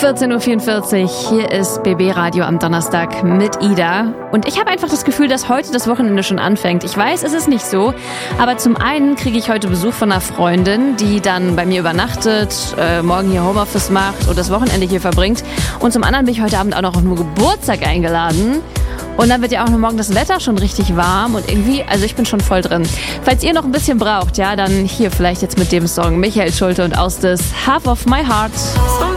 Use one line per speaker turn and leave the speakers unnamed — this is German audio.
14.44 Uhr, hier ist BB Radio am Donnerstag mit Ida. Und ich habe einfach das Gefühl, dass heute das Wochenende schon anfängt. Ich weiß, es ist nicht so, aber zum einen kriege ich heute Besuch von einer Freundin, die dann bei mir übernachtet, morgen hier Homeoffice macht und das Wochenende hier verbringt. Und zum anderen bin ich heute Abend auch noch auf einen Geburtstag eingeladen. Und dann wird ja auch noch morgen das Wetter schon richtig warm und irgendwie, also ich bin schon voll drin. Falls ihr noch ein bisschen braucht, ja, dann hier vielleicht jetzt mit dem Song Michael Schulte und Austis Half of My Heart.